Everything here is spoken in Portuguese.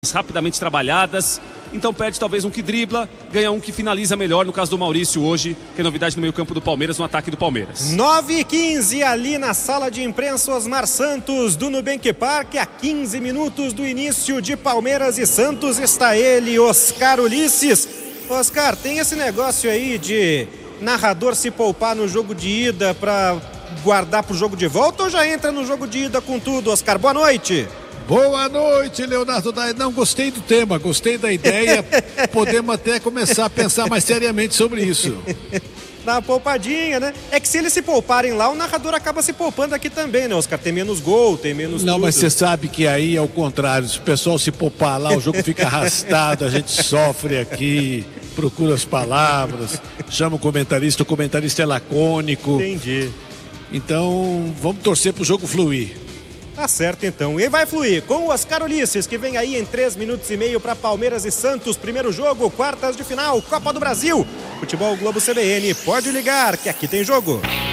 rapidamente trabalhadas, então perde talvez um que dribla, ganha um que finaliza melhor, no caso do Maurício hoje, que é novidade no meio campo do Palmeiras, no ataque do Palmeiras. 9h15 ali na sala de imprensa Osmar Santos do Nubank Park, a 15 minutos do início de Palmeiras e Santos, está ele, Oscar Ulisses. Oscar, tem esse negócio aí de narrador se poupar no jogo de ida para guardar pro jogo de volta, ou já entra no jogo de ida com tudo, Oscar? Boa noite. Boa noite, Leonardo. Não, gostei do tema, gostei da ideia. Podemos até começar a pensar mais seriamente sobre isso. Dá uma poupadinha, né? É que se eles se pouparem lá, o narrador acaba se poupando aqui também, né, Oscar? Tem menos gol, tem menos Não, tudo. mas você sabe que aí é o contrário. Se o pessoal se poupar lá, o jogo fica arrastado, a gente sofre aqui, procura as palavras, chama o comentarista é lacônico. Entendi. Então, vamos torcer pro jogo fluir. Tá certo então, e vai fluir com o Oscar Ulisses, que vem aí em 3 minutos e meio para Palmeiras e Santos, primeiro jogo, quartas de final, Copa do Brasil, Futebol Globo CBN, pode ligar que aqui tem jogo.